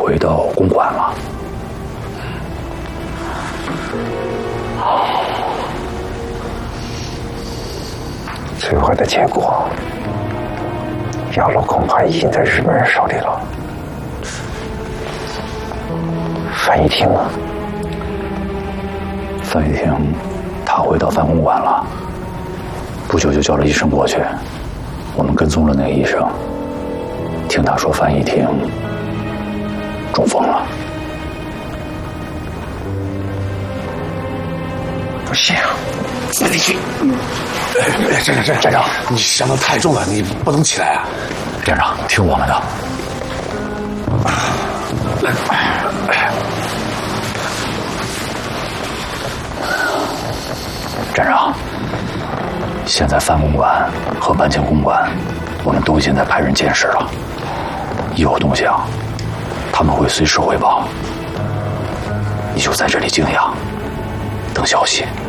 回到公馆了。 最坏的结果，杨洛恐怕已经在日本人手里了。范一婷呢？ 范一婷，他回到范公馆了，不久就叫了医生过去。我们跟踪了那个医生，听他说范一婷中风了。 不行，自己去。 站长，你伤得太重了，你不能起来啊！ 站长，听我们的。站长，现在范公馆和万庆公馆，我们都已经在派人监视了，一有动静，他们会随时汇报。你就在这里静养，等消息。